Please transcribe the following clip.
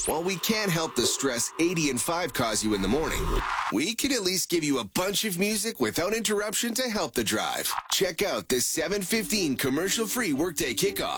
While we can't help the stress 80 and 5 cause you in the morning, we can at least give you a bunch of music without interruption to help the drive. Check out the 7:15 commercial-free Workday Kickoff